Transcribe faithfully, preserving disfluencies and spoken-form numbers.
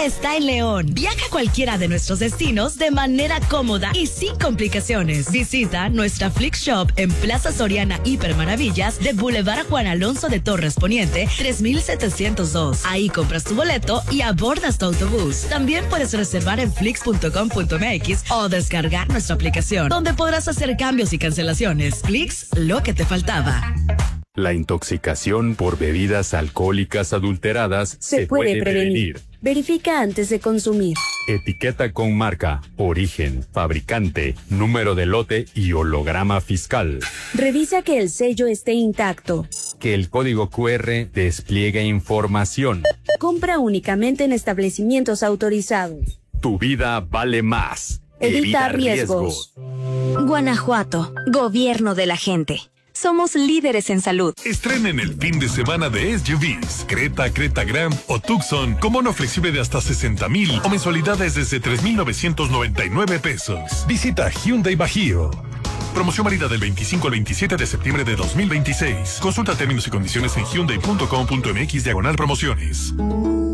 está en León. Viaja a cualquiera de nuestros destinos de manera cómoda y sin complicaciones. Visita nuestra Flix Shop en Plaza Soriana Hiper Maravillas de Boulevard Juan Alonso de Torres Poniente, tres mil setecientos dos. Ahí compras tu boleto y abordas tu autobús. También puedes reservar en flix punto com punto m x o descargar nuestra aplicación, donde podrás hacer cambios y cancelaciones. Flix, lo que te faltaba. La intoxicación por bebidas alcohólicas adulteradas se, se puede, puede prevenir. prevenir. Verifica antes de consumir. Etiqueta con marca, origen, fabricante, número de lote y holograma fiscal. Revisa que el sello esté intacto. Que el código cu erre despliegue información. Compra únicamente en establecimientos autorizados. Tu vida vale más. Evita, Evita riesgos. riesgos. Guanajuato, gobierno de la gente. Somos líderes en salud. Estrenen el fin de semana de S U Vs. Creta, Creta Grand o Tucson con bono flexible de hasta sesenta mil o mensualidades desde tres mil novecientos noventa y nueve pesos. Visita Hyundai Bajío. Promoción válida del veinticinco al veintisiete de septiembre de dos mil veintiséis. Consulta términos y condiciones en hyundai punto com punto m x diagonal promociones.